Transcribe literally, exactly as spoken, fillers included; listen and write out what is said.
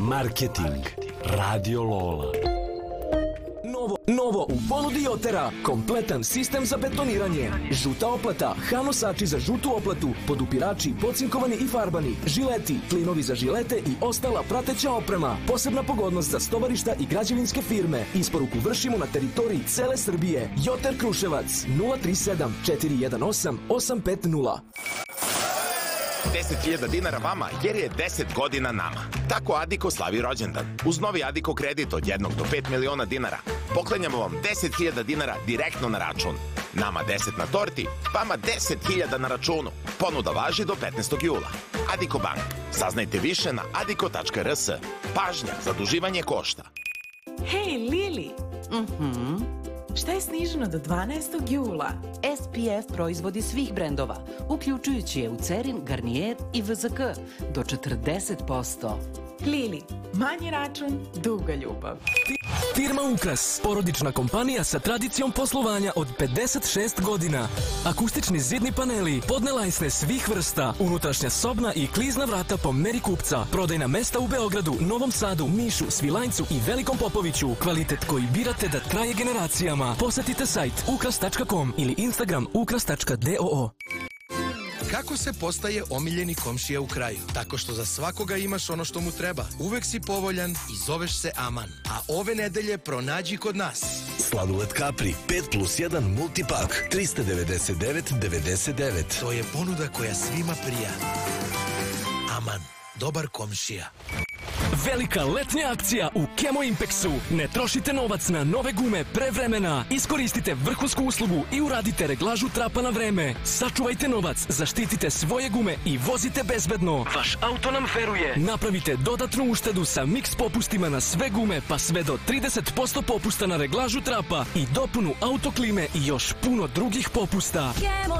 Marketing. Radio Lola. Novo, novo u ponudi Jotera. Kompletan sistem za betoniranje. Žuta oplata, hanosači za žutu oplatu, podupirači, pocinkovani i farbani, žileti, klinovi za žilete i ostala prateća oprema. Posebna pogodnost za stovarišta i građevinske firme. Isporuku vršimo na teritoriji cele Srbije. Joter Kruševac nula tri sedam četiri jedan osam osam pet nula. deset hiljada dinara vama jer je deset godina nama. Tako Adiko slavi rođendan. Uz novi Adiko kredit od jednog do pet miliona dinara poklanjamo vam deset hiljada dinara direktno na račun. Nama deset na torti, vama deset hiljada na računu. Ponuda važi do petnaestog jula. Adiko Bank. Saznajte više na adiko tačka r s. Pažnja, zaduživanje košta. Hej, Lili! Mhm. Šta je sniženo do dvanaestog jula? S P F proizvodi svih brendova, uključujući Eucerin, Garnier i V Z K, do četrdeset posto. Lili, manji račun, duga ljubav. Firma Ukras, porodična kompanija sa tradicijom poslovanja od pedeset šest godina. Akustični zidni paneli, podnelajsne svih vrsta, unutrašnja sobna i klizna vrata po meri kupca. Prodajna mesta u Beogradu, Novom Sadu, Nišu, Svilajncu i Velikom Popoviću. Kvalitet koji birate da traje generacijama. Posetite sajt ukras tačka com ili Instagram ukras tačka doo. Kako se postaje omiljeni komšija u kraju? Tako što za svakoga imaš ono što mu treba. Uvek si povoljan i zoveš se Aman. A ove nedelje pronađi kod nas Sladoled Capri pet plus jedan multipak trista devedeset devet devedeset devet. To je ponuda koja svima prija. Aman, dobar komšija. Velika letnja akcija u Kemo Impexu. Ne trošite novac na nove gume pre vremena. Iskoristite vrhunsku uslugu i uradite reglažu trapa na vreme. Sačuvajte novac, zaštitite svoje gume i vozite bezbedno. Vaš auto nam veruje. Napravite dodatnu uštedu sa miks popustima na sve gume, pa sve do trideset posto popusta na reglažu trapa i dopunu autoklime i još puno drugih popusta.